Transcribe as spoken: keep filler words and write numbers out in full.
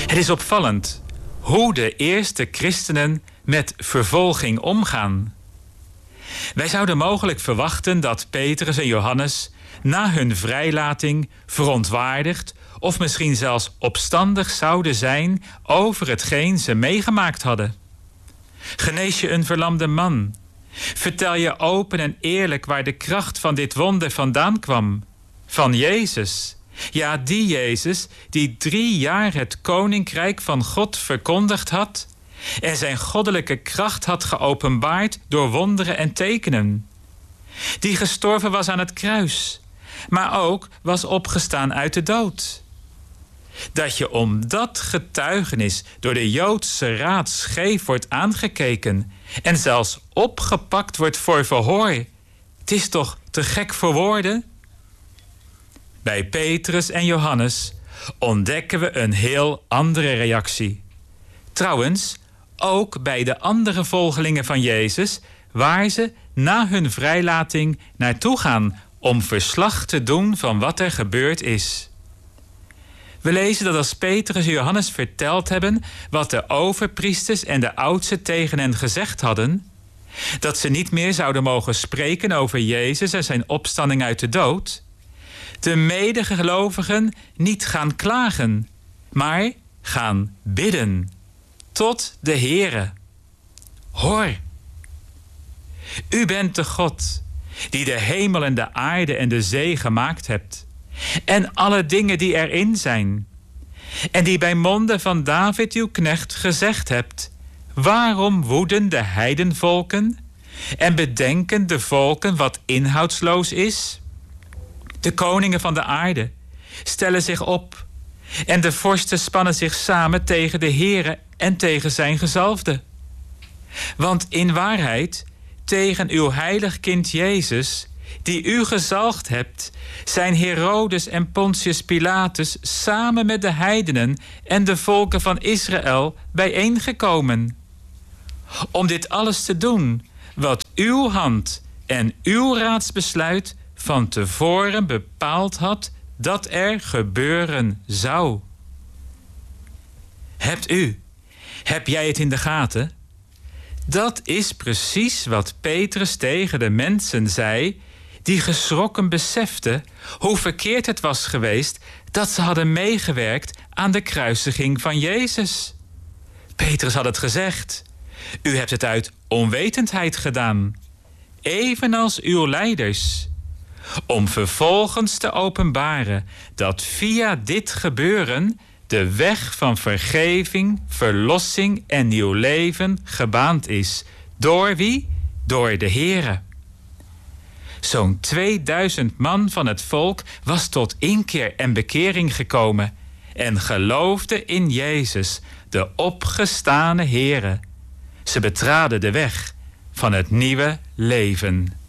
Het is opvallend hoe de eerste christenen met vervolging omgaan. Wij zouden mogelijk verwachten dat Petrus en Johannes na hun vrijlating verontwaardigd of misschien zelfs opstandig zouden zijn over hetgeen ze meegemaakt hadden. Genees je een verlamde man? Vertel je open en eerlijk waar de kracht van dit wonder vandaan kwam? Van Jezus. Ja, die Jezus die drie jaar het koninkrijk van God verkondigd had en zijn goddelijke kracht had geopenbaard door wonderen en tekenen. Die gestorven was aan het kruis, maar ook was opgestaan uit de dood. Dat je om dat getuigenis door de Joodse raad scheef wordt aangekeken en zelfs opgepakt wordt voor verhoor. Het is toch te gek voor woorden? Bij Petrus en Johannes ontdekken we een heel andere reactie. Trouwens, ook bij de andere volgelingen van Jezus, waar ze na hun vrijlating naartoe gaan om verslag te doen van wat er gebeurd is. We lezen dat als Petrus en Johannes verteld hebben wat de overpriesters en de oudsten tegen hen gezegd hadden, dat ze niet meer zouden mogen spreken over Jezus en zijn opstanding uit de dood, de medegelovigen niet gaan klagen, maar gaan bidden tot de Heere. Hoor, u bent de God die de hemel en de aarde en de zee gemaakt hebt en alle dingen die erin zijn, en die bij monden van David uw knecht gezegd hebt: waarom woeden de heidenvolken en bedenken de volken wat inhoudsloos is? De koningen van de aarde stellen zich op en de vorsten spannen zich samen tegen de Heere en tegen zijn gezalfde. Want in waarheid, tegen uw heilig kind Jezus, die u gezalfd hebt, zijn Herodes en Pontius Pilatus samen met de heidenen en de volken van Israël bijeengekomen. Om dit alles te doen, wat uw hand en uw raadsbesluit van tevoren bepaald had dat er gebeuren zou. Hebt u, heb jij het in de gaten? Dat is precies wat Petrus tegen de mensen zei, die geschrokken beseften hoe verkeerd het was geweest dat ze hadden meegewerkt aan de kruisiging van Jezus. Petrus had het gezegd: u hebt het uit onwetendheid gedaan, evenals uw leiders, om vervolgens te openbaren dat via dit gebeuren de weg van vergeving, verlossing en nieuw leven gebaand is. Door wie? Door de Heere. Zo'n tweeduizend man van het volk was tot inkeer en bekering gekomen en geloofde in Jezus, de opgestane Heere. Ze betraden de weg van het nieuwe leven.